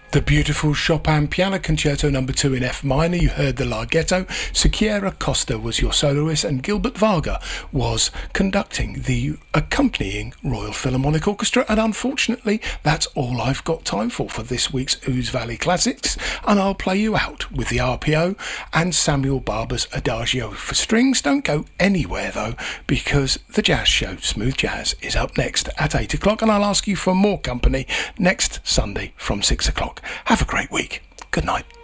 The beautiful Chopin Piano Concerto No. 2 in F minor, you heard the Larghetto. Sierra Costa was your soloist, and Gilbert Varga was conducting the accompanying Royal Philharmonic Orchestra. And unfortunately, that's all I've got time for this week's Ouse Valley Classics, and I'll play you out with the RPO and Samuel Barber's Adagio for strings. Don't go anywhere though, because the Jazz Show, Smooth Jazz, is up next at 8 o'clock, and I'll ask you for more company next Sunday from 6 o'clock. Have a great week. Good night.